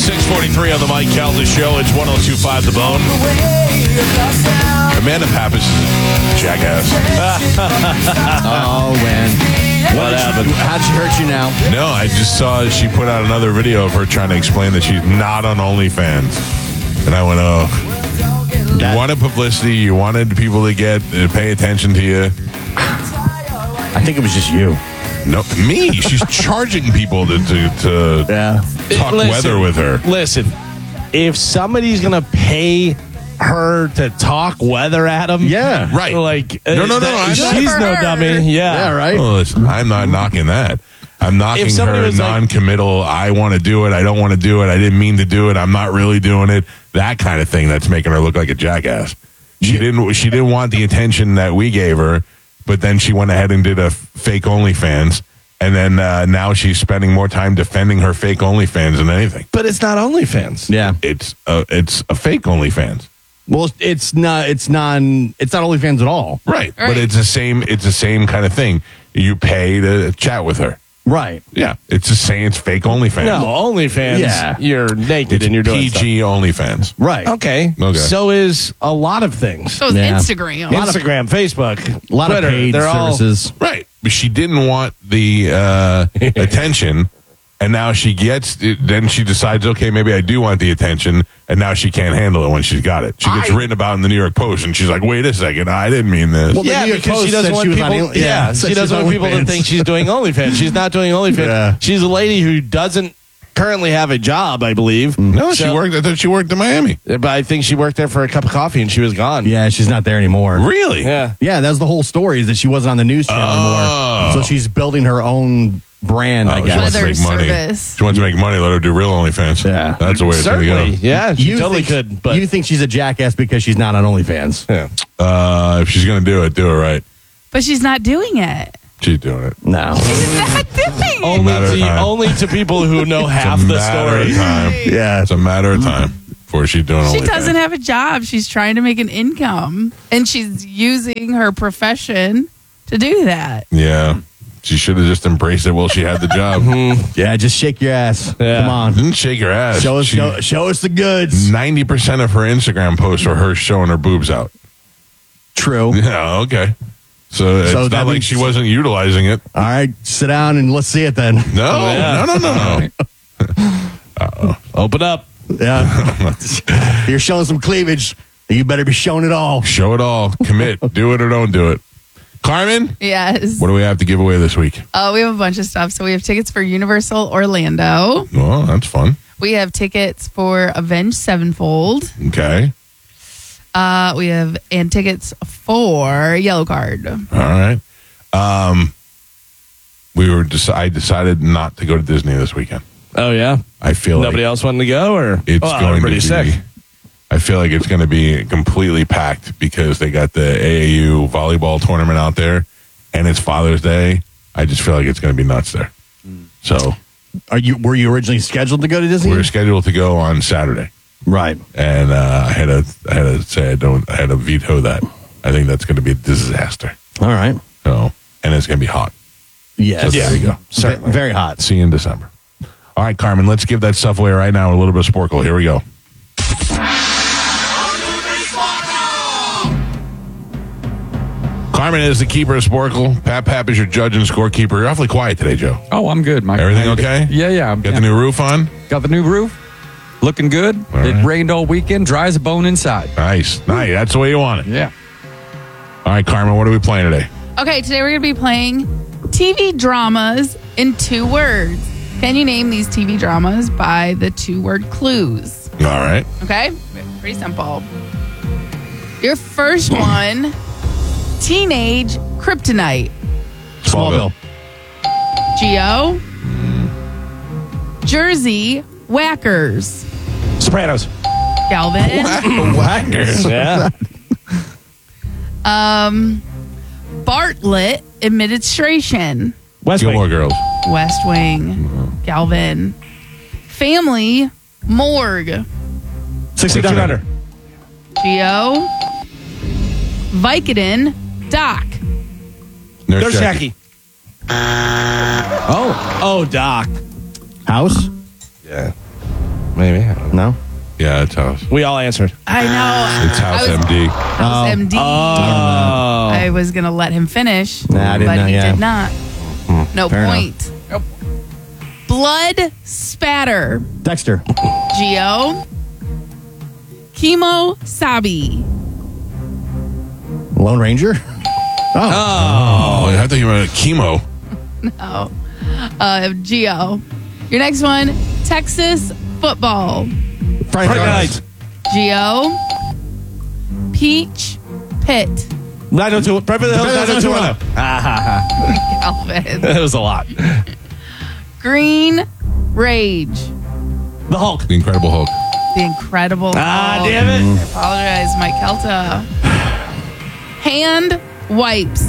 6:43 on the Mike Calda Show. It's 102.5 The Bone. Amanda Pappas is a jackass. Oh, man. What happened? How'd she hurt you now? No, I just saw she put out another video of her trying to explain that she's not on OnlyFans. And I went, oh. You wanted publicity. You wanted people to pay attention to you. I think it was just you. No, me. She's charging people to talk weather with her. Listen, if somebody's going to pay her to talk weather at them, Yeah. Right. Like, No, she's no dummy. Yeah, right? Well, listen, I'm not knocking that. I'm knocking If somebody her was like- non-committal. I want to do it. I don't want to do it. I didn't mean to do it. I'm not really doing it. That kind of thing. That's making her look like a jackass. She didn't want the attention that we gave her, but then she went ahead and did a fake OnlyFans, and then now she's spending more time defending her fake OnlyFans than anything. But it's not OnlyFans. Yeah. It's a fake OnlyFans. Well, it's not OnlyFans at all. Right. But it's the same kind of thing. You pay to chat with her. Right. Yeah. It's the same. It's fake OnlyFans. No, OnlyFans, Yeah. you're naked It's and you're doing PG OnlyFans. Right. stuff. Okay. So is a lot of things. So is Yeah. Instagram. Instagram, Facebook, A lot Twitter, of paid they're services. Right. But she didn't want the attention, and now she gets it. Then she decides, okay, maybe I do want the attention, and now she can't handle it when she's got it. She gets written about in the New York Post, and she's like, wait a second, I didn't mean this. Well, Yeah, the New York because Post she doesn't said want she was people. on- yeah, said she doesn't she's want people to OnlyFans. think she's doing OnlyFans. She's not doing OnlyFans. Yeah. She's a lady who doesn't currently have a job, I believe. No, she So- worked. I thought she worked in Miami. But I think she worked there for a cup of coffee and she was gone. Yeah, she's not there anymore. Really? Yeah. Yeah, that was the whole story, is that she wasn't on the news channel Oh. anymore. So she's building her own brand, I She guess. wants to Weather make money. service. She wants to make money. Let her do real OnlyFans. Yeah. That's the way it's going to Certainly. go. Yeah, she You totally think- could. But you think she's a jackass because she's not on OnlyFans? yeah. If she's going to do it right. But she's not doing it. She's doing it. No. She's not doing it. matter of time. Only to people who know half It's a the matter story. of time. Yeah. It's a matter of time before she's doing OnlyFans. She doesn't have a job. She's trying to make an income. And she's using her profession to do that. Yeah. She should have just embraced it while she had the job. Yeah, just shake your ass. Yeah. Come on. Didn't shake her ass. Show us the goods. 90% of her Instagram posts are her showing her boobs out. True. Yeah, okay. So it's So that not like means- she wasn't utilizing it. All right, sit down and let's see it then. No, Yeah. no. Open up. Yeah. You're showing some cleavage. You better be showing it all. Show it all. Commit. Do it or don't do it. Carmen, Yes. what do we have to give away this week? We have a bunch of stuff. So we have tickets for Universal Orlando. Well, that's fun. We have tickets for Avenged Sevenfold. Okay. We have tickets for Yellow Card. All right. I decided not to go to Disney this weekend. Oh, yeah. I feel Nobody like else wanted to go? Or it's oh, going to everybody's be sick. I feel like it's going to be completely packed because they got the AAU volleyball tournament out there and it's Father's Day. I just feel like it's going to be nuts there. So Were you originally scheduled to go to Disney? we're scheduled to go on Saturday. Right. And I had to say I had to veto that. I think that's going to be a disaster. All right. So, and it's going to be hot. Yes. So there you go. Certainly. Very hot. See you in December. All right, Carmen, let's give that stuff away right now with a little bit of Sporkle. Here we go. Carmen is the keeper of Sporkle. Pap is your judge and scorekeeper. You're awfully quiet today, Joe. Oh, I'm good, Mike. Everything okay? Yeah. Got the new roof on? Got the new roof. Looking good. All It right. rained all weekend. Dry as a bone inside. Nice. That's the way you want it. Yeah. All right, Carmen, what are we playing today? Okay, today we're going to be playing TV dramas in 2 words. Can you name these TV dramas by the 2-word clues? All right. Okay? Pretty simple. Your first one, Teenage Kryptonite. Smallville. Geo. Jersey Whackers. Sopranos. Galvin. Whackers. Yeah. Bartlett Administration. West Gilmore Wing. Girls. West Wing. Galvin. Family Morgue. 16 under. Geo. Vicodin Doc. Nurse There's Jackie. Oh, Doc. House? Yeah. maybe. No? Yeah, it's House. We all answered. I know. It's House I was- MD. House MD. I was going to let him finish, Nah, I didn't but know, he yeah. did not. No fair point. Blood spatter. Dexter. Geo. Chemo Sabi. Lone Ranger. Oh, I thought you were chemo. Geo. Your next one, Texas football. Friday Night. Geo. Peach Pit. 902. Beverly Hills 90210. Alvin. It was a lot. Green Rage. The Hulk. The Incredible Hulk. The Incredible Hulk. Damn it. I apologize, Mike Kelta. Hand wipes.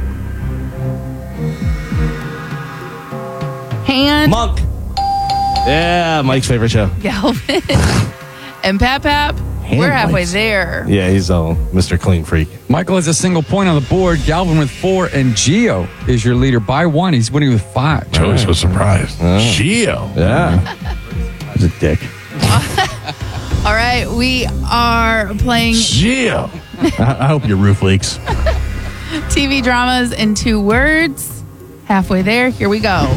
Hand Monk. Yeah, Mike's favorite show. Galvin. And Pap Pap. We're halfway wipes. there. Yeah, he's a Mr. Clean Freak. Michael has a single point on the board. Galvin with 4, and Gio is your leader by 1. He's winning with 5. Joey's so surprised. Geo. Yeah. He's a dick. All right, we are playing Geo. I hope your roof leaks. TV dramas in 2 words. Halfway there. Here we go.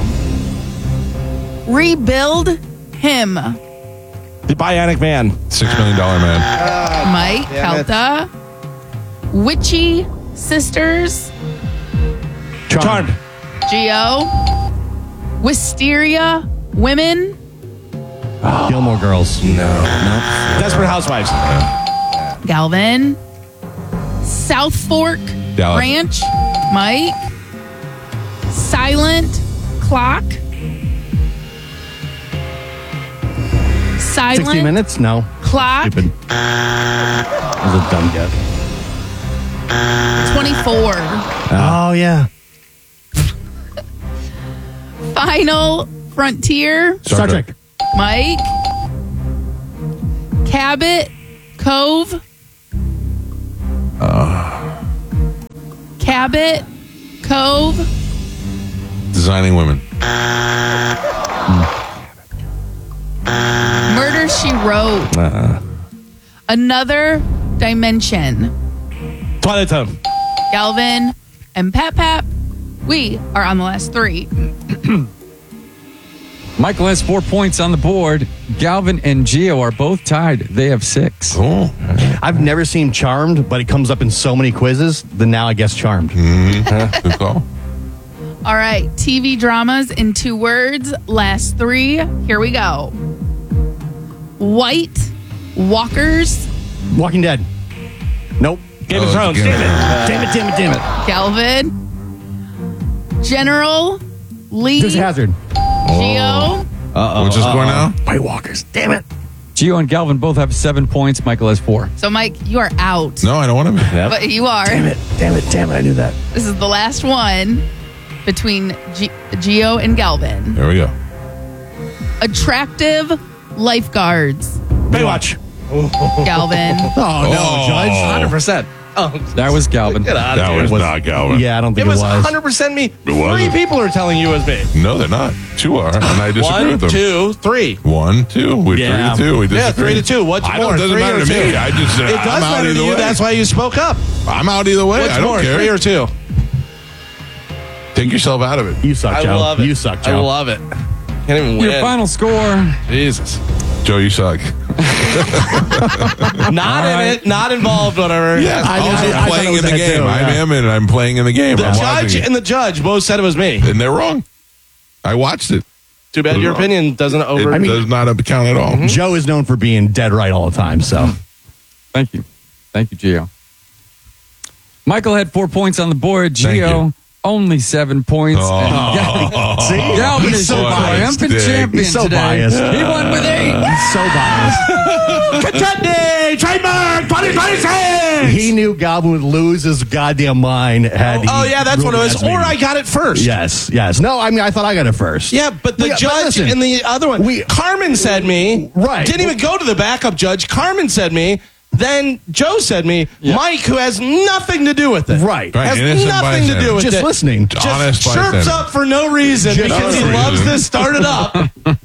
Rebuild him. The Bionic Man. $6 Million Man. Mike damn it. Kelta. Witchy Sisters. Charmed. Geo. Wisteria Women. Gilmore Girls. Desperate Housewives. Galvin. South Fork Dallas. Ranch. Mike. Silent Clock. 60 Silent Minutes? No. Clock. Stupid. That was a dumb guess. 24. Oh, yeah. Final Frontier. Star Trek. Mike. Cabot Cove. Cabot Cove. Designing Women. Murder, She Wrote. Another Dimension. Twilight Zone. Galvin and Pap Pap. We are on the last 3. Michael has 4 points on the board. Galvin and Gio are both tied. They have 6. Cool. I've never seen Charmed, but it comes up in so many quizzes. Then now I guess Charmed. Good call. All right, TV dramas in 2 words. Last 3. Here we go. White Walkers. Walking Dead. Nope. Game of Oh, Thrones. Game of Damn it. Damn it. Galvin. General Lee. Dukes of Hazzard. Geo. What's your score now? White Walkers. Damn it. Gio and Galvin both have 7 points. Michael has 4. So, Mike, you are out. No, I don't want to be. But you are. Damn it. I knew that. This is the last one between Geo and Galvin. There we go. Attractive lifeguards. Baywatch. Galvin. Oh, no, Judge. 100%. Oh, That was Galvin. get out That of was here. not Galvin. Yeah, I don't It think it was was. 100% me. was 3 it? people are telling you it was me. No, they're not. 2 are, and I disagree 1, with them. 2, 3. 1, 2. We're Yeah. 3 to 2. We Yeah, disagree. 3 to 2. What's I more? don't, doesn't 3 matter or to 2? me. I just, It does I'm out matter to either you. way. That's why you spoke up. I'm out either way. What's I don't more, care. 3 or 2? Take yourself out of it. You suck, I Joe. love it. You suck, I Joe. love it. Can't even win. Your final score. Jesus. Joe, you suck. Not in it. Not involved. Whatever. Yes, I also thought playing it was in the that game. too, I yeah. am, and I'm playing in the game. The I'm judge watching it. and the judge both said it was me. And they're wrong. I watched it. Too bad They're your wrong. opinion doesn't over. It does not count at all. Joe is known for being dead right all the time, so. Thank you. Thank you, Gio. Michael had 4 points on the board. Thank Gio, you. only 7 points. And See? Galvin He's is so the biased. triumphant champion He's so today. biased. He won with 8. He's so biased. Contending trademark 2026. He knew Goblin would lose his goddamn mind had he. Oh yeah, that's what it ruled was. against me. Or I got it first. Yes. No, I mean, I thought I got it first. Yeah, but the But judge listen, and the other one, Carmen said me. Right. Didn't even go to the backup judge. Carmen said me. Then Joe said me. Mike, who has nothing to do with it. Right. Right. Has Innocent nothing to bystander. do with Just it. listening. Just Honest chirps bystander. up for no reason Just because he no loves reason. to start it up.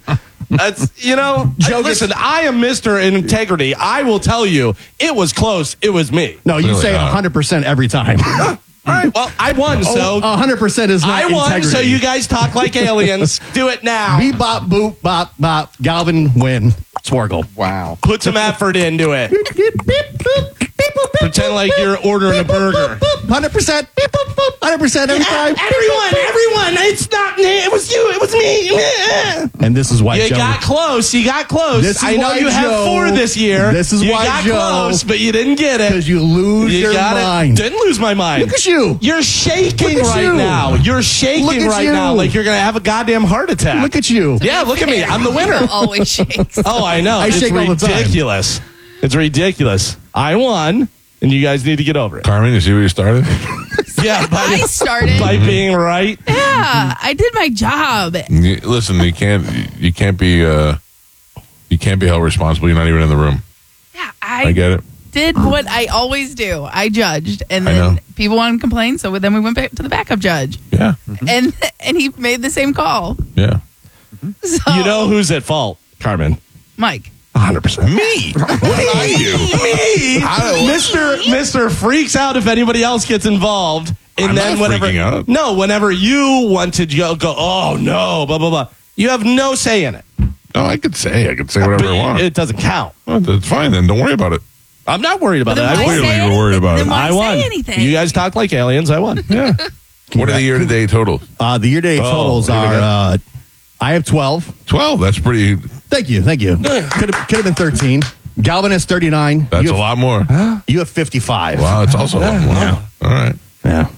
That's, Joe listen, I am Mr. Integrity. I will tell you, it was close. It was me. No, you Clearly say not. 100% every time. All right, well, I won, so 100% is not I won, integrity. so you guys talk like aliens. Do it now. Beep, bop, boop, bop, bop. Galvin, win. Swargle. Wow. Put some effort into it. Pretend like you're ordering a burger. 100%. Beep, boop, boop. 100% every time. Everyone, it's not me. It was you. It was me. And this is why You Joe. got close. You got close. This is I know why, you have Joe, 4 this year. this is you why, got Joe, close, but you didn't get it. Because you lose your got mind. it. Didn't lose my mind. Look at you. You're shaking Look at right you. now. You're shaking Look at right you. now like you're going to have a goddamn heart attack. Look at you. Yeah, look at me. I'm the winner. Joe always shakes. Oh, I know. I It's shake all the time. ridiculous. It's ridiculous. I won, and you guys need to get over it. Carmen, you see where you started? Yeah, I started. by being right. Yeah, I did my job. Listen, you can't be held responsible. You're not even in the room. Yeah, I get it. did what I always do. I judged, and I then know. people wanted to complain. So then we went back to the backup judge, Yeah. and he made the same call. Yeah. So, You know who's at fault, Carmen? Mike. 100%. Me? What did I do? Me, Mr. freaks out if anybody else gets involved, and I'm then not whenever freaking out. no, whenever you want to go, oh no, blah blah blah. You have no say in it. No, I could say whatever But I want. it doesn't count. Well, that's fine then. Don't worry about it. I'm not worried about it. Then I why won. Clearly say you were worried about anything? it. Then why I won. say anything? You guys talk like aliens. I won. Yeah. What are the year-to-date totals? The year-to-date totals what do you are, I have 12. 12. That's pretty. Thank you. Could have been 13. Galvin has 39. That's you a have, lot more. You have 55. Wow, it's also a lot more. Yeah. All right. Yeah.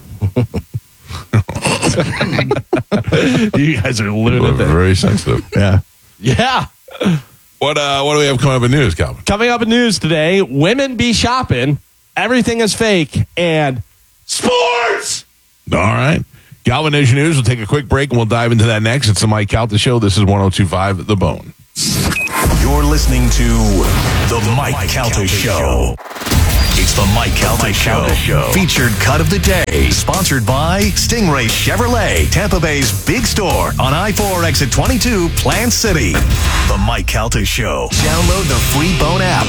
You guys are We're lunatic. very sensitive. Yeah. Yeah. What do we have coming up in news, Calvin? Coming up in news today, women be shopping, everything is fake, and sports. All right. Galvin Nation News. We'll take a quick break and we'll dive into that next. It's the Mike Calta Show. This is 102.5 The Bone. You're listening to The Mike Calta Show. It's The Mike Calta Show. Featured cut of the day. Sponsored by Stingray Chevrolet, Tampa Bay's big store on I-4 exit 22, Plant City. The Mike Calta Show. Download the free Bone app.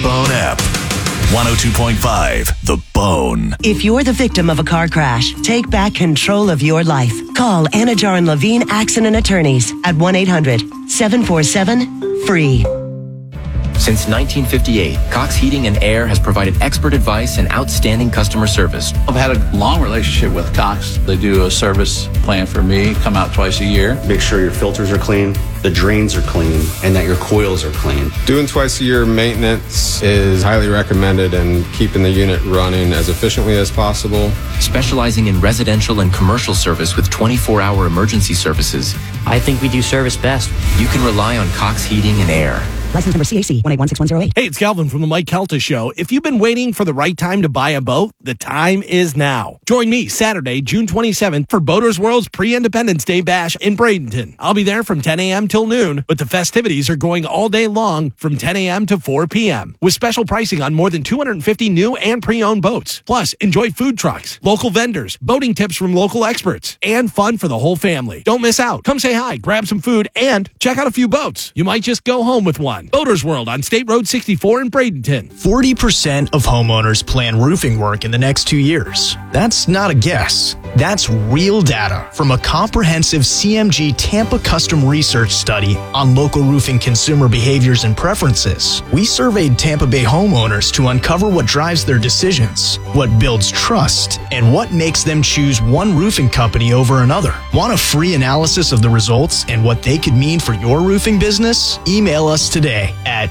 102.5 The Bone. If you're the victim of a car crash, take back control of your life. Call Anajar and Levine Accident Attorneys at 1-800-747-FREE. Since 1958, Cox Heating and Air has provided expert advice and outstanding customer service. I've had a long relationship with Cox. They do a service plan for me, come out twice a year. Make sure your filters are clean, the drains are clean, and that your coils are clean. Doing twice a year maintenance is highly recommended and keeping the unit running as efficiently as possible. Specializing in residential and commercial service with 24-hour emergency services. I think we do service best. You can rely on Cox Heating and Air. License number CAC 1816108. Hey, it's Calvin from the Mike Calta Show. If you've been waiting for the right time to buy a boat, the time is now. Join me Saturday, June 27th for Boaters World's Pre-Independence Day Bash in Bradenton. I'll be there from 10 a.m. till noon, but the festivities are going all day long from 10 a.m. to 4 p.m. with special pricing on more than 250 new and pre-owned boats. Plus, enjoy food trucks, local vendors, boating tips from local experts, and fun for the whole family. Don't miss out. Come say hi, grab some food, and check out a few boats. You might just go home with one. Boaters World on State Road 64 in Bradenton. 40% of homeowners plan roofing work in the next 2 years. That's not a guess. That's real data from a comprehensive CMG Tampa custom research study on local roofing consumer behaviors and preferences. We surveyed Tampa Bay homeowners to uncover what drives their decisions, what builds trust, and what makes them choose one roofing company over another. Want a free analysis of the results and what they could mean for your roofing business? Email us today at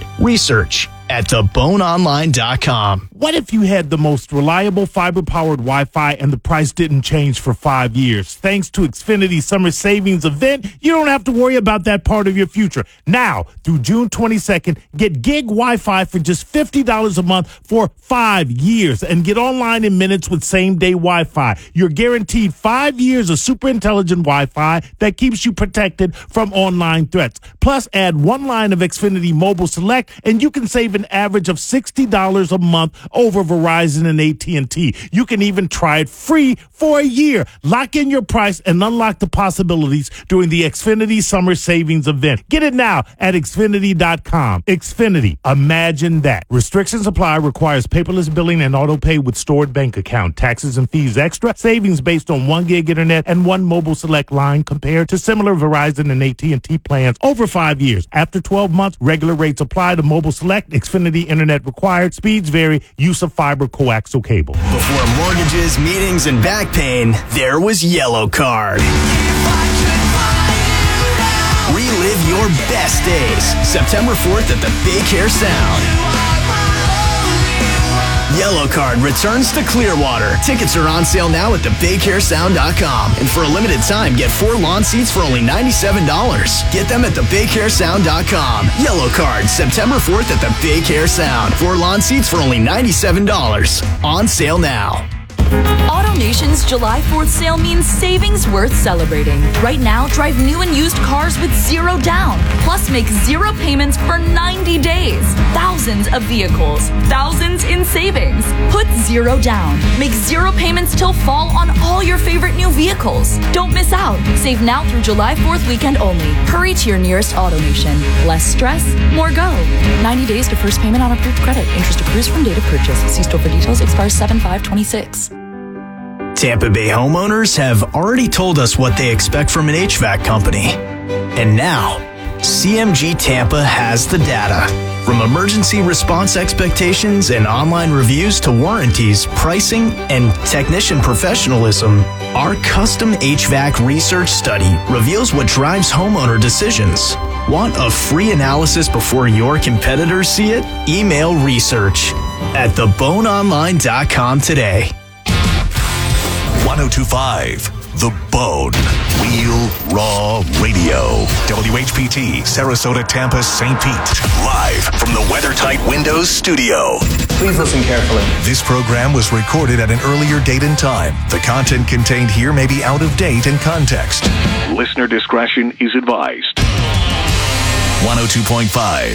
research@theboneonline.com. What if you had the most reliable fiber-powered Wi-Fi and the price didn't change for 5 years? Thanks to Xfinity's summer savings event, you don't have to worry about that part of your future. Now, through June 22nd, get gig Wi-Fi for just $50 a month for 5 years and get online in minutes with same-day Wi-Fi. You're guaranteed 5 years of super intelligent Wi-Fi that keeps you protected from online threats. Plus, add one line of Xfinity Mobile Select, and you can save an average of $60 a month over Verizon and AT&T. You can even try it free for a year. Lock in your price and unlock the possibilities during the Xfinity Summer Savings Event. Get it now at Xfinity.com. Xfinity. Imagine that. Restrictions apply. Requires paperless billing and auto pay with stored bank account. Taxes and fees extra. Savings based on 1 gig internet and 1 mobile select line compared to similar Verizon and AT&T plans over 5 years. After 12 months, regular rates apply to mobile select. Xfinity internet required. Speeds vary. Use of fiber coaxial cable. Before mortgages, meetings, and back pain, there was Yellow Card. Relive your best days. September 4th at the Bay Care Sound. Yellow Card returns to Clearwater. Tickets are on sale now at thebaycaresound.com. And for a limited time, get 4 lawn seats for only $97. Get them at thebaycaresound.com. Yellow Card, September 4th at the Bay Care Sound. 4 lawn seats for only $97. On sale now. AutoNation's July 4th sale means savings worth celebrating. Right now, drive new and used cars with 0 down. Plus, make 0 payments for 90 days. Thousands of vehicles. Thousands in savings. Put 0 down. Make 0 payments till fall on all your favorite new vehicles. Don't miss out. Save now through July 4th weekend only. Hurry to your nearest AutoNation. Less stress, more go. 90 days to first payment on approved credit. Interest accrues from date of purchase. See store for details. Expires 7/5/26. Tampa Bay homeowners have already told us what they expect from an HVAC company. And now, CMG Tampa has the data. From emergency response expectations and online reviews to warranties, pricing, and technician professionalism, our custom HVAC research study reveals what drives homeowner decisions. Want a free analysis before your competitors see it? Email research at theboneonline.com today. 1025 The Bone. Real Raw Radio. WHPT, Sarasota, Tampa, St. Pete. Live from the WeatherTight Windows studio. Please listen carefully. This program was recorded at an earlier date and time. The content contained here may be out of date in context. Listener discretion is advised. 102.5